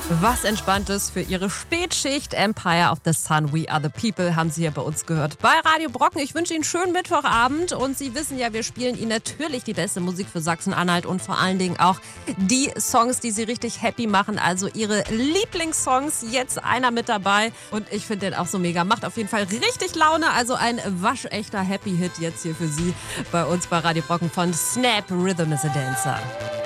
Was Entspanntes für Ihre Spätschicht. Empire of the Sun, We Are the People haben Sie hier bei uns gehört. Bei Radio Brocken. Ich wünsche Ihnen einen schönen Mittwochabend. Und Sie wissen ja, wir spielen Ihnen natürlich die beste Musik für Sachsen-Anhalt und vor allen Dingen auch die Songs, die Sie richtig happy machen. Also Ihre Lieblingssongs. Jetzt einer mit dabei. Und ich finde den auch so mega. Macht auf jeden Fall richtig Laune. Also ein waschechter Happy-Hit jetzt hier für Sie bei uns bei Radio Brocken von Snap Rhythm is a Dancer.